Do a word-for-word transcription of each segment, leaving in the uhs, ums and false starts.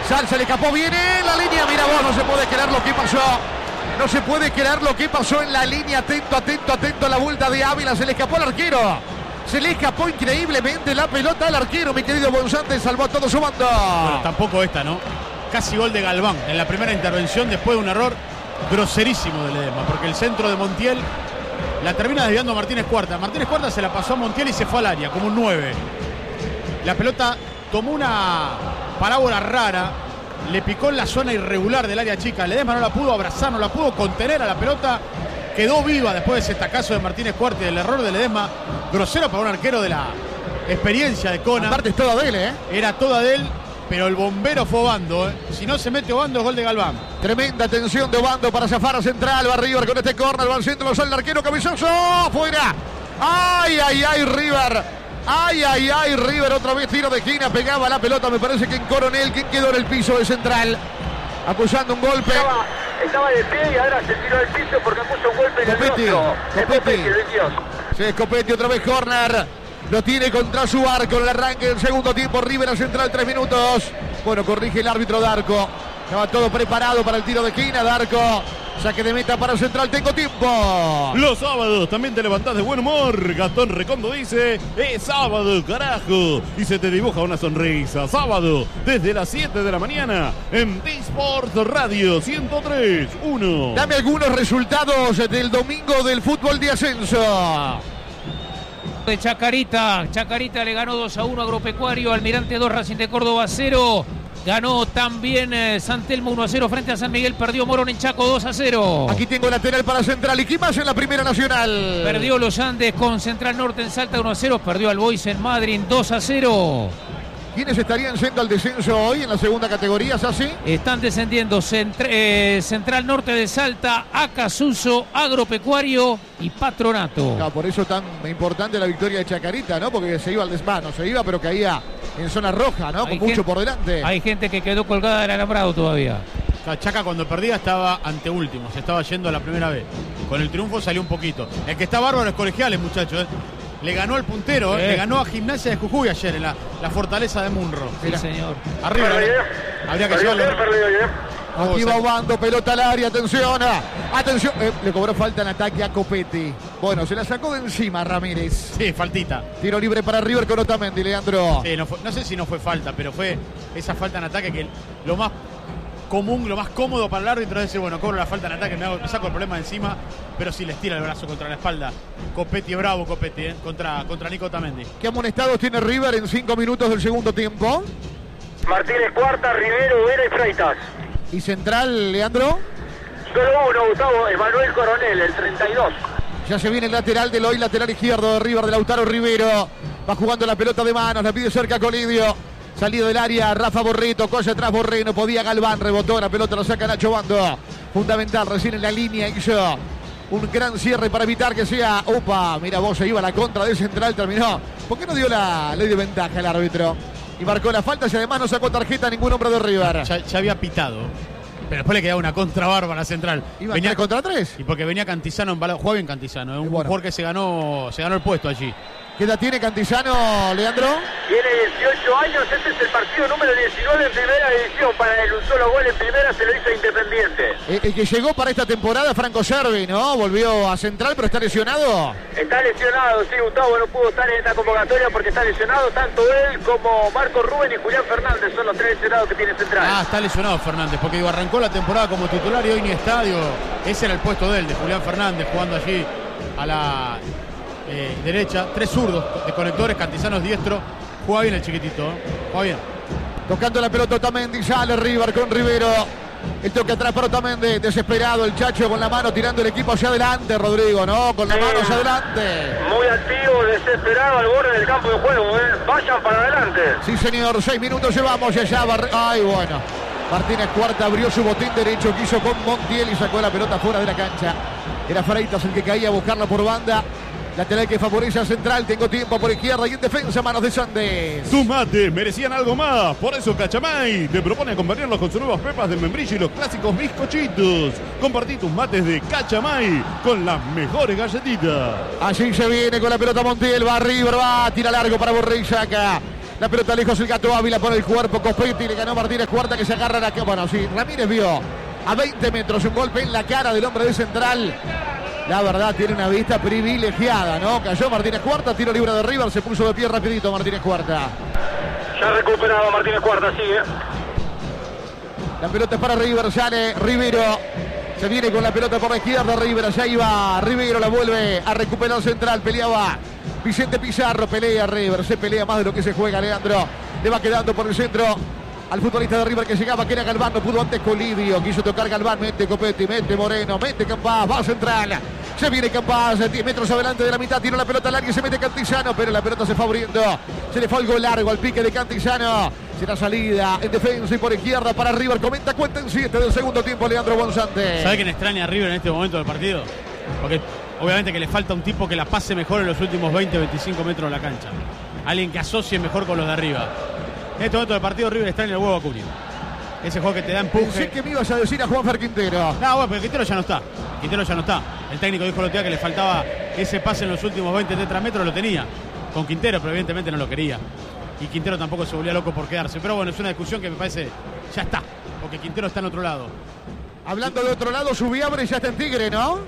Sal, se le escapó, viene en la línea. Mira vos, no se puede creer lo que pasó. No se puede creer lo que pasó en la línea. Atento, atento, atento a la vuelta de Ávila. Se le escapó al arquero. Se le escapó increíblemente la pelota al arquero, mi querido Bonzante. Salvó a todo su bando. Bueno, tampoco esta, ¿no? Casi gol de Galván en la primera intervención después de un error groserísimo de Ledesma. Porque el centro de Montiel la termina desviando a Martínez Cuarta. Martínez Cuarta se la pasó a Montiel y se fue al área como un nueve. La pelota tomó una parábola rara. Le picó en la zona irregular del área chica. Ledesma no la pudo abrazar, no la pudo contener a la pelota. Quedó viva después de ese tacazo de Martínez Cuarta y del error de Ledesma. Grosero para un arquero de la experiencia de Cona. Aparte es toda de él, ¿eh? Era toda de él, pero el bombero fue Obando, ¿eh? Si no se mete Obando es gol de Galván. Tremenda tensión de Obando para zafar a Central. Va River con este córner. Va al centro, lo sale el arquero cabezoso. Fuera. ¡Ay, ay, ay, River! Ay, ay, ay, River, otra vez tiro de esquina, pegaba la pelota, me parece que en Coronel, quien quedó en el piso de Central, acusando un golpe. Estaba, estaba de pie y ahora se tiró al piso porque puso un golpe en Copetti, el rostro. Copetti. Dios. Sí, Copetti, otra vez corner, lo tiene contra su arco, en el arranque del segundo tiempo, River a Central, tres minutos. Bueno, corrige el árbitro Darco, estaba todo preparado para el tiro de esquina, Darco. Saque de meta para Central, tengo tiempo. Los sábados también te levantás de buen humor. Gastón Recondo dice, es sábado, carajo. Y se te dibuja una sonrisa. Sábado, desde las siete de la mañana, en D-Sport Radio ciento tres punto uno. Dame algunos resultados del domingo del fútbol de ascenso. De Chacarita, Chacarita le ganó dos a uno a Agropecuario, Almirante dos, Racing de Córdoba cero. Ganó también eh, San Telmo uno a cero frente a San Miguel. Perdió Morón en Chaco dos a cero. Aquí tengo lateral para Central. ¿Y qué más en la Primera Nacional? Perdió Los Andes con Central Norte en Salta uno a cero. Perdió al Boys en Madrid dos a cero. ¿Quiénes estarían yendo al descenso hoy en la segunda categoría? ¿Es así? Están descendiendo Centr eh, Central Norte de Salta, Acasuso, Agropecuario y Patronato. No, por eso tan importante la victoria de Chacarita, ¿no? Porque se iba al desvano, se iba, pero caía en zona roja, ¿no? Hay Con mucho gente, por delante. Hay gente que quedó colgada del alambrado todavía. Chaca cuando perdía estaba anteúltimo, se estaba yendo a la primera vez. Con el triunfo salió un poquito. El que está bárbaro es Colegiales, muchachos. ¿eh? Le ganó al puntero, ¿eh? Le ganó a Gimnasia de Jujuy ayer en la, la fortaleza de Munro. Sí, señor. Arriba, habría que llevarle. Aquí va Obando, pelota al área, atención. Atención, eh, le cobró falta en ataque a Copetti. Bueno, se la sacó de encima Ramírez. Sí, faltita. Tiro libre para River con Otamendi, Leandro. Sí, no, fue, no sé si no fue falta, pero fue esa falta en ataque que lo más común, lo más cómodo para el árbitro es decir, bueno, cobro la falta en ataque, me, hago, me saco el problema de encima, pero si les tira el brazo contra la espalda. Copetti, bravo Copetti, ¿eh? contra, contra Nico Otamendi. ¿Qué amonestados tiene River en cinco minutos del segundo tiempo? Martínez Cuarta, Rivero, Vera y Freitas. ¿Y Central, Leandro? Solo uno, Gustavo, Emanuel Coronel, el treinta y dos. Ya se viene el lateral del hoy, lateral izquierdo de River, de Lautaro Rivero. Va jugando la pelota de manos, la pide cerca Colidio. Salido del área, Rafa Borrito, colla atrás Borré, no podía Galván, rebotó la pelota, lo saca Nacho Bando. Fundamental, recién en la línea hizo un gran cierre para evitar que sea, opa, mira vos, se iba a la contra de Central, terminó. ¿Por qué no dio la ley de ventaja el árbitro? Y marcó la falta y además no sacó tarjeta a ningún hombre de River. Ya, ya había pitado, pero después le quedaba una contra bárbara Central. ¿Iba venía a contra tres? Y porque venía Cantizano en balado, jugaba bien Cantizano, ¿eh? un bueno. jugador que se ganó, se ganó el puesto allí. ¿Qué edad tiene Cantizano, Leandro? Tiene dieciocho años, este es el partido número diecinueve en primera división. Para él un solo gol en primera se lo hizo Independiente. El, el que llegó para esta temporada, Franco Cervi, ¿no? Volvió a Central, pero está lesionado. Está lesionado, sí, Gustavo no pudo estar en esta convocatoria porque está lesionado. Tanto él como Marco Rubén y Julián Fernández son los tres lesionados que tiene Central. Ah, está lesionado Fernández, porque digo, arrancó la temporada como titular y hoy ni está, digo, ese era el puesto de él, de Julián Fernández, jugando allí a la eh, derecha. Tres zurdos de conectores, Cantizano es diestro. Juega bien el chiquitito, ¿eh? Juega bien. Tocando la pelota Otamendi, sale River con Rivero. El toque atrás para Otamendi, desesperado el Chacho con la mano tirando el equipo hacia adelante, Rodrigo, ¿no? Con la Sí. mano hacia adelante. Muy activo, desesperado al borde del campo de juego, ¿eh? Vayan para adelante. Sí, señor, seis minutos llevamos y allá. Bar... Ay, bueno. Martínez Cuarta abrió su botín derecho, quiso con Montiel y sacó la pelota fuera de la cancha. Era Freitas el que caía a buscarla por banda. Lateral que favorece a Central. Tengo tiempo por izquierda y en defensa manos de Sandes. Tus mates merecían algo más. Por eso Cachamay te propone acompañarlos con sus nuevas pepas de membrillo y los clásicos bizcochitos. Compartí tus mates de Cachamay con las mejores galletitas. Allí se viene con la pelota Montiel. Va River, va, tira largo para Borré y saca. La pelota lejos, el Gato Ávila por el cuerpo. Copetti le ganó Martínez Cuarta, que se agarra la... Bueno, sí, Ramírez vio a veinte metros un golpe en la cara del hombre de Central. La verdad, tiene una vista privilegiada, ¿no? Cayó Martínez Cuarta, tiro libre de River, se puso de pie rapidito Martínez Cuarta. Ya recuperado Martínez Cuarta, sigue. La pelota es para River, sale Rivero. Se viene con la pelota por la izquierda, River, allá iba Rivero, la vuelve a recuperar Central, peleaba Vicente Pizarro, pelea River, se pelea más de lo que se juega, Leandro. Le va quedando por el centro al futbolista de River que llegaba, que era Galván, no pudo antes Colidio, quiso tocar Galván, mete Copetti, mete Moreno, mete Campás, va Central. Se viene Campás, diez metros adelante de la mitad, tira la pelota al área y se mete Cantizano, pero la pelota se fue abriendo. Se le fue algo largo al pique de Cantizano. Será salida en defensa y por izquierda para River. Comenta cuenta en siete del segundo tiempo, Leandro Bonzante. ¿Sabe quién extraña a River en este momento del partido? Porque obviamente que le falta un tipo que la pase mejor en los últimos veinte, veinticinco metros de la cancha. Alguien que asocie mejor con los de arriba. En este momento del partido River extraña el huevo a Acuña. Ese juego que te da empuje. Pensé que me ibas a decir a Juanfer Quintero. No, bueno, pero Quintero ya no está. Quintero ya no está. El técnico dijo el otro día que le faltaba ese pase en los últimos veinte, treinta metros, lo tenía con Quintero, pero evidentemente no lo quería. Y Quintero tampoco se volvía loco por quedarse. Pero bueno, es una discusión que me parece ya está, porque Quintero está en otro lado. Hablando de otro lado, Subiabre ya está en Tigre, ¿no?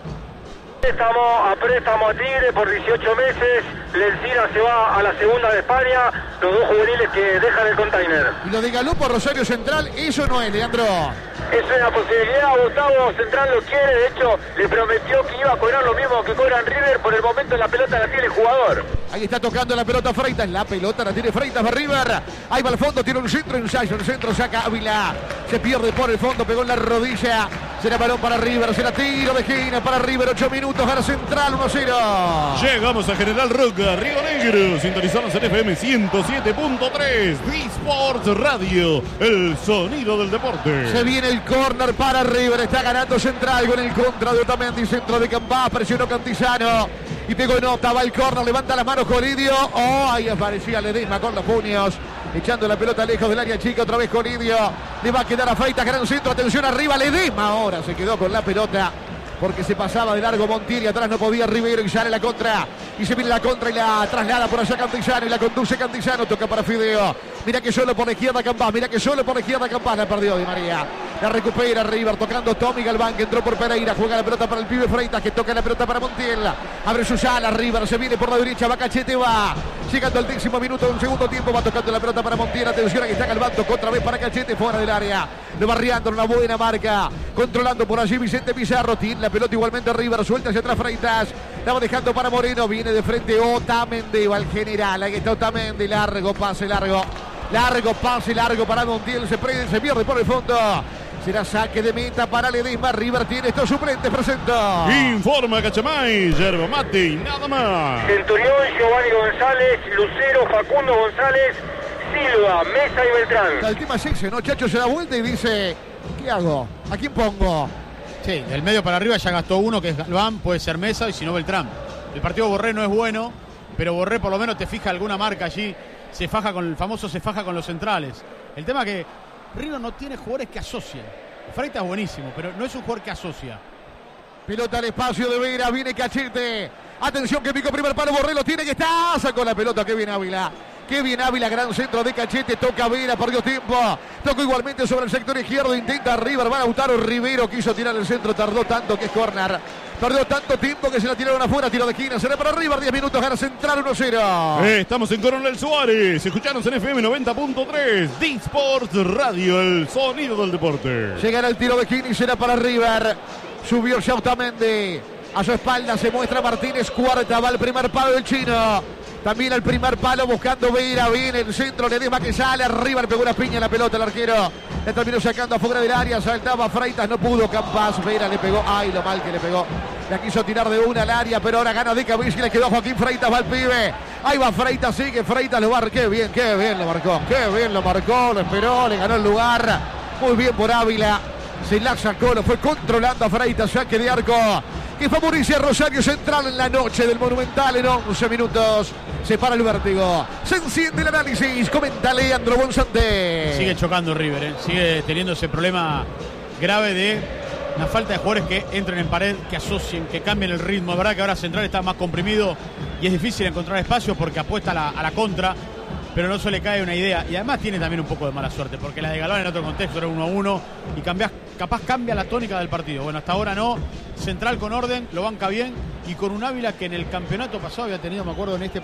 Préstamo a préstamo a Tigre por dieciocho meses. Lencina se va a la segunda de España. Los dos juveniles que dejan el container. Y lo de Galopo Rosario Central, eso no es, Leandro. Es una posibilidad, Gustavo Central lo quiere, de hecho le prometió que iba a cobrar lo mismo que cobran River, por el momento la pelota la tiene el jugador. Ahí está tocando la pelota Freitas, la pelota la tiene Freitas, va River, ahí va al fondo, tiene un centro, ensayo, el centro saca Ávila, se pierde por el fondo, pegó en la rodilla, será balón para River, será tiro de esquina para River, ocho minutos, gana Central uno cero. Llegamos a General Roca, Río Negro, sintonizados en F M ciento siete punto tres, D-Sports Radio, el sonido del deporte. Se viene el córner para River, está ganando Central con el contra de Otamendi, centro de Campás, presionó Cantizano y pegó nota, va el córner, levanta las manos Colidio, oh, ahí aparecía Ledesma con los puños, echando la pelota lejos del área chica, otra vez Colidio, le va a quedar a Freitas, gran centro, atención arriba, Ledesma ahora se quedó con la pelota, porque se pasaba de largo Montiel y atrás no podía Rivero y sale la contra, y se viene la contra y la traslada por allá Cantizano y la conduce Cantizano, toca para Fideo, mira que solo por la izquierda Campás, mira que solo por la izquierda Campás, la perdió Di María, la recupera River, tocando Tommy Galván que entró por Pereira, juega la pelota para el pibe Freitas que toca la pelota para Montiel, abre sus alas, River se viene por la derecha, va Cachete, va, llegando al décimo minuto de un segundo tiempo, va tocando la pelota para Montiel, atención aquí está Galván, tocó otra vez para Cachete, fuera del área, le barriando una buena marca, controlando por allí Vicente Pizarro, tiene la pelota igualmente River, suelta hacia atrás Freitas, la va dejando para Moreno, viene de frente Otamendi, va al general, ahí está Otamendi, largo, pase largo, largo, pase largo para Montiel, se prende, se pierde por el fondo, será saque de meta para Ledesma, River tiene estos suplentes, presenta. Informa Cachamay, yerba mate y nada más. Centurión, Giovanni González, Lucero, Facundo González, Silva, Mesa y Beltrán. El tema es ese, ¿no? Chacho se da vuelta y dice, ¿qué hago? ¿A quién pongo? Sí, del medio para arriba ya gastó uno, que es Galván, puede ser Mesa y si no Beltrán. El partido Borré no es bueno, pero Borré por lo menos te fija alguna marca allí, se faja con el famoso se faja con los centrales. El tema es que River no tiene jugadores que asocian. Freitas es buenísimo, pero no es un jugador que asocia. Pelota al espacio de Vera, viene Cachete. Atención que picó primer palo, Borré lo tiene que está, sacó la pelota, que bien Ávila. Qué bien Ávila, gran centro de Cachete, toca Vera, perdió tiempo, tocó igualmente sobre el sector izquierdo, intenta River, va Lautaro, Rivero quiso tirar el centro, tardó tanto que es córner, perdió tanto tiempo que se la tiraron afuera, tiro de esquina, será para River, diez minutos, gana Central uno cero. Eh, estamos en Coronel Suárez, escuchanos en F M noventa punto tres, D-Sports Radio, el sonido del deporte. Llegará el tiro de esquina y será para River, subió ya Otamendi, a su espalda se muestra Martínez Cuarta, va el primer palo del chino. También al primer palo buscando Vera, viene el centro, Ledesma que sale, arriba le pegó una piña en la pelota el arquero, le terminó sacando afuera del área, saltaba Freitas, no pudo Campás, Vera le pegó, ay lo mal que le pegó, la quiso tirar de una al área, pero ahora gana de cabeza y le quedó a Joaquín Freitas, va el pibe, ahí va Freitas, sigue Freitas, lo marcó, qué bien, qué bien lo marcó, qué bien lo marcó, lo esperó, le ganó el lugar, muy bien por Ávila, se la sacó, lo fue controlando a Freitas, saque de arco, que favorece a Rosario Central en la noche del Monumental en once minutos. Se para el vértigo. Se enciende el análisis. Comenta Leandro Bonzante. Sigue chocando River, ¿eh? Sigue teniendo ese problema grave de una falta de jugadores que entren en pared, que asocien, que cambien el ritmo. Es verdad que ahora Central está más comprimido y es difícil encontrar espacios porque apuesta a la, a la contra. pero no se le cae una idea. Y además tiene también un poco de mala suerte, porque la de Galván en otro contexto era uno a uno y cambias, capaz cambia la tónica del partido. Bueno, hasta ahora no. Central con orden, lo banca bien y con un Ávila que en el campeonato pasado había tenido, me acuerdo, en este,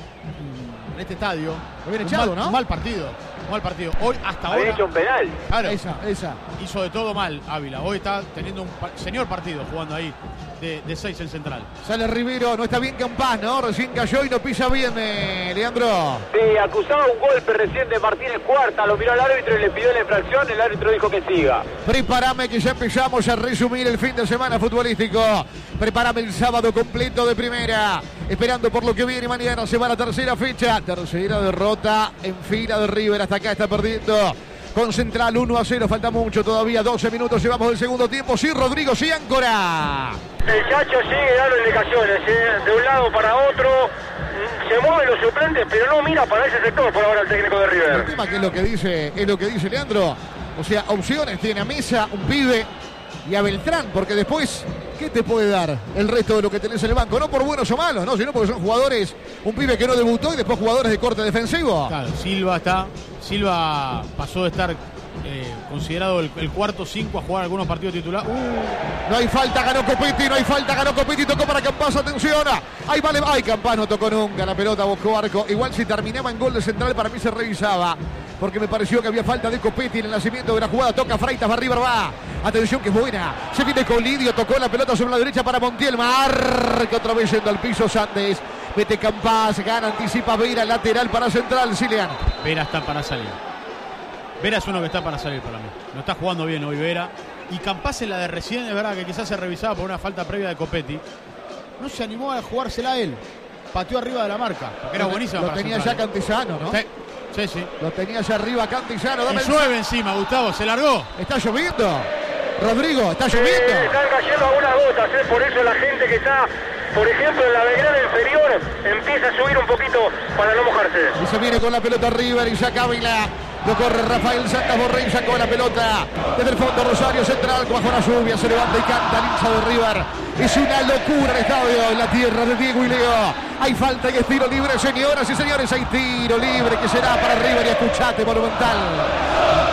en este estadio, Lo habían un echado, mal, ¿no? un mal partido. Un mal partido. Hoy, hasta Había ahora. hecho un penal. Claro, Esa, esa. hizo de todo mal Ávila. Hoy está teniendo un pa- señor partido jugando ahí de, de seis en Central. Sale Rivero, no está bien Campás, ¿no? Recién cayó y no pisa bien, eh, Leandro. Sí, acusaba un golpe recién de Martínez Cuarta, lo miró al árbitro y le pidió la infracción, el árbitro dijo que siga. Prepárame que ya empezamos a resumir el fin de semana futbolístico. Prepárame el sábado completo de primera. Esperando por lo que viene mañana, se va la tercera fecha. Tercera derrota en fila de River. Hasta acá está perdiendo con Central uno a cero. Falta mucho todavía, doce minutos llevamos del segundo tiempo. Sí, Rodrigo, sí, Áncora. El Chacho sigue dando indicaciones, ¿eh? De un lado para otro, se mueven los suplentes, pero no mira para ese sector por ahora el técnico de El River. tema que es lo que dice, es lo que dice Leandro. O sea, opciones tiene a Mesa, un pibe y a Beltrán, porque después, ¿qué te puede dar el resto de lo que tenés en el banco? No por buenos o malos, ¿no? Sino porque son jugadores, un pibe que no debutó y después jugadores de corte defensivo. Claro, Silva está. Silva pasó de estar eh, considerado el, el cuarto cinco a jugar algunos partidos titulares. Uh, No hay falta, ganó Copetti, no hay falta, ganó Copetti, tocó para Campás, atención. Ahí vale, ay, Campás no tocó nunca, la pelota buscó arco. Igual si terminaba en gol de Central para mí se revisaba, porque me pareció que había falta de Copetti en el nacimiento de la jugada. Toca Freitas, va River, va. Atención que es buena. Se viene Colidio, tocó la pelota sobre la derecha para Montiel. Marca otra vez yendo al piso Sandes. Mete Campás, gana, anticipa Vera, lateral para Central, Silian. Vera está para salir. Vera es uno que está para salir para mí. No está jugando bien hoy Vera. Y Campás en la de recién, es verdad que quizás se revisaba por una falta previa de Copetti. No se animó a jugársela él. Pateó arriba de la marca, porque era buenísima. Lo para tenía Central. ya Cantillano, ¿no? Sí, sí, sí. Lo tenía ya arriba Cantillano. Dame Y el- llueve encima, Gustavo, se largó. Está lloviendo. Rodrigo, está Eh, lloviendo. están cayendo algunas gotas, ¿eh? Por eso la gente que está, por ejemplo, en la Belgrano inferior, empieza a subir un poquito para no mojarse. Y se viene con la pelota River y saca Vila. Lo corre Rafael Santos Borrell, sacó la pelota desde el fondo. Rosario Central, bajo la lluvia, se levanta y canta el hincha de River. Es una locura el estadio en la tierra de Diego y Leo. Hay falta y es tiro libre, señoras y señores. Hay tiro libre que será para River y escuchate, Monumental.